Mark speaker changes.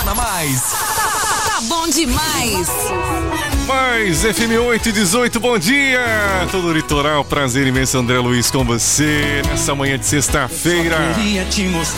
Speaker 1: na Mais.
Speaker 2: Tá bom demais.
Speaker 3: Mais FM 818, bom dia! Todo o litoral, prazer imenso, André Luiz com você nessa manhã de sexta-feira.